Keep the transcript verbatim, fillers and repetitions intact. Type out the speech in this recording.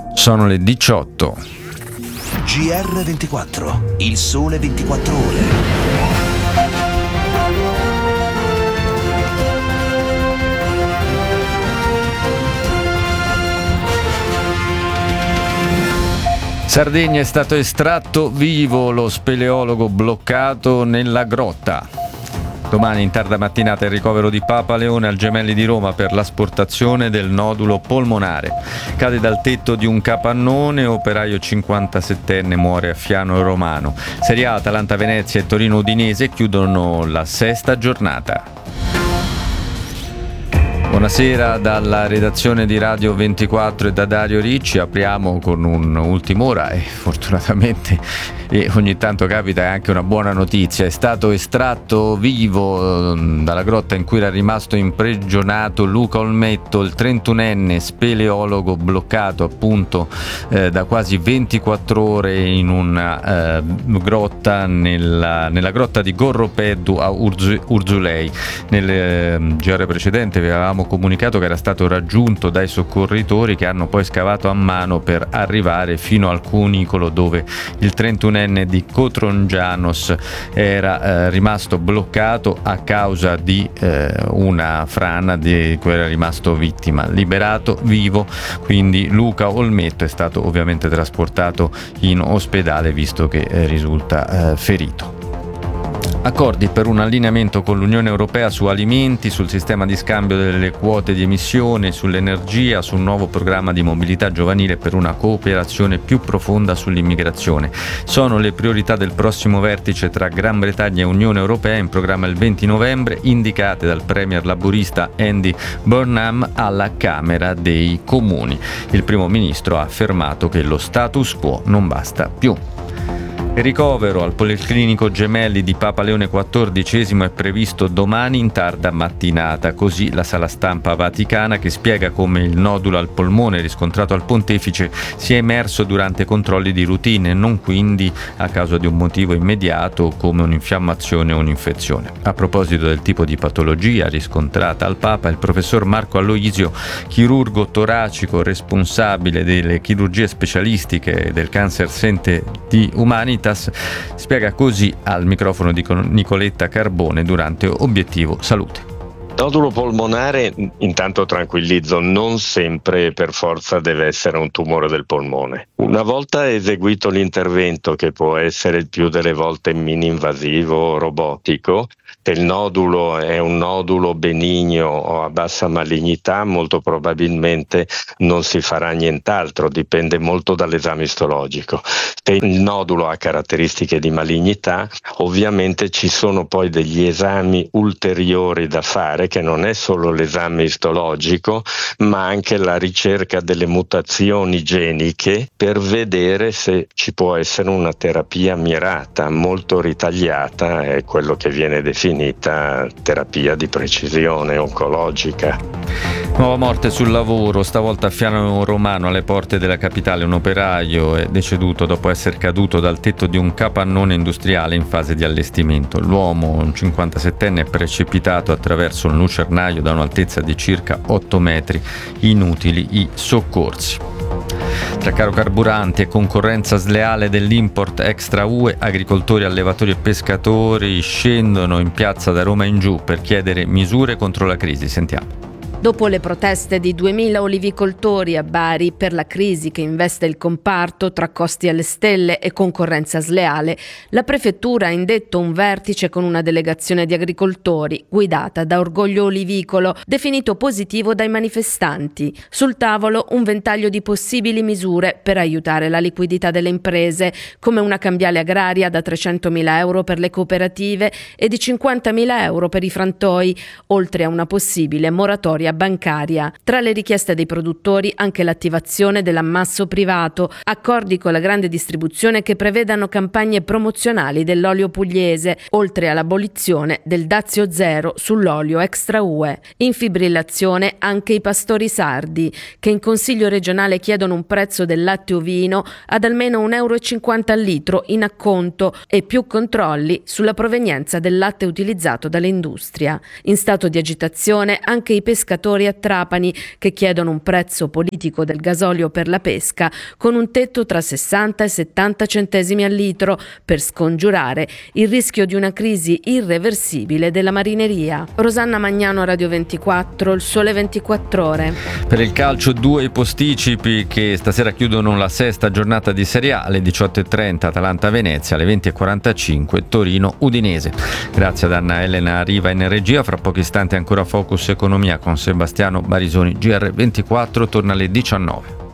Sono le diciotto. G R ventiquattro, il sole ventiquattro ore. Sardegna è stato estratto vivo lo speleologo bloccato nella grotta. Domani in tarda mattinata il ricovero di Papa Leone al Gemelli di Roma per l'asportazione del nodulo polmonare. Cade dal tetto di un capannone, operaio cinquantasettenne muore a Fiano Romano. Serie A, Atalanta Venezia e Torino Udinese chiudono la sesta giornata. Buonasera dalla redazione di Radio ventiquattro e da Dario Ricci. Apriamo con un'ultima ora e fortunatamente e ogni tanto capita anche una buona notizia. È stato estratto vivo dalla grotta in cui era rimasto imprigionato Luca Olmetto, il trentunenne speleologo bloccato appunto eh, da quasi ventiquattro ore in una eh, grotta nella, nella grotta di Gorropeddu a Urzu, Urzulei. Nel eh, G R precedente vi avevamo comunicato che era stato raggiunto dai soccorritori che hanno poi scavato a mano per arrivare fino al cunicolo dove il trentunenne di Cotrongianos era eh, rimasto bloccato a causa di eh, una frana di cui era rimasto vittima. Liberato vivo quindi Luca Olmetto, è stato ovviamente trasportato in ospedale visto che eh, risulta eh, ferito. Accordi per un allineamento con l'Unione Europea su alimenti, sul sistema di scambio delle quote di emissione, sull'energia, sul nuovo programma di mobilità giovanile per una cooperazione più profonda sull'immigrazione. Sono le priorità del prossimo vertice tra Gran Bretagna e Unione Europea in programma il venti novembre, indicate dal premier laburista Andy Burnham alla Camera dei Comuni. Il primo ministro ha affermato che lo status quo non basta più. Il ricovero al Policlinico Gemelli di Papa Leone quattordicesimo è previsto domani in tarda mattinata, così la sala stampa vaticana che spiega come il nodulo al polmone riscontrato al pontefice sia emerso durante controlli di routine e non quindi a causa di un motivo immediato come un'infiammazione o un'infezione. A proposito del tipo di patologia riscontrata al Papa, il professor Marco Aloisio, chirurgo toracico responsabile delle chirurgie specialistiche e del Cancer Center di Humanitas, spiega così al microfono di Nicoletta Carbone durante Obiettivo Salute. Nodulo polmonare, intanto tranquillizzo, non sempre per forza deve essere un tumore del polmone. Una volta eseguito l'intervento, che può essere il più delle volte mini-invasivo o robotico, se il nodulo è un nodulo benigno o a bassa malignità, molto probabilmente non si farà nient'altro, dipende molto dall'esame istologico. Se il nodulo ha caratteristiche di malignità, ovviamente ci sono poi degli esami ulteriori da fare, che non è solo l'esame istologico, ma anche la ricerca delle mutazioni geniche per vedere se ci può essere una terapia mirata, molto ritagliata, è quello che viene definita terapia di precisione oncologica. Nuova morte sul lavoro, stavolta a Fiano Romano, alle porte della capitale. Un operaio è deceduto dopo essere caduto dal tetto di un capannone industriale in fase di allestimento. L'uomo, un cinquantasettenne, è precipitato attraverso un lucernaio da un'altezza di circa otto metri, inutili i soccorsi. Tra caro carburanti e concorrenza sleale dell'import extra U E, agricoltori, allevatori e pescatori scendono in piazza da Roma in giù per chiedere misure contro la crisi. Sentiamo. Dopo le proteste di duemila olivicoltori a Bari per la crisi che investe il comparto tra costi alle stelle e concorrenza sleale, la prefettura ha indetto un vertice con una delegazione di agricoltori guidata da Orgoglio Olivicolo, definito positivo dai manifestanti. Sul tavolo un ventaglio di possibili misure per aiutare la liquidità delle imprese, come una cambiale agraria da trecentomila euro per le cooperative e di cinquantamila euro per i frantoi, oltre a una possibile moratoria bancaria. Tra le richieste dei produttori anche l'attivazione dell'ammasso privato, accordi con la grande distribuzione che prevedano campagne promozionali dell'olio pugliese, oltre all'abolizione del dazio zero sull'olio extra U E. In fibrillazione anche i pastori sardi, che in Consiglio regionale chiedono un prezzo del latte ovino ad almeno un euro e cinquanta al litro in acconto e più controlli sulla provenienza del latte utilizzato dall'industria. In stato di agitazione anche i pescatori pescatori a Trapani che chiedono un prezzo politico del gasolio per la pesca con un tetto tra sessanta e settanta centesimi al litro per scongiurare il rischio di una crisi irreversibile della marineria. Rosanna Magnano, Radio ventiquattro, Il Sole ventiquattro Ore. Per il calcio due i posticipi che stasera chiudono la sesta giornata di Serie A, alle diciotto e trenta Atalanta-Venezia, alle venti e quarantacinque Torino-Udinese. Grazie ad Anna Elena Riva in regia, fra pochi istanti ancora Focus Economia con Sebastiano Barisoni. G R ventiquattro torna alle diciannove.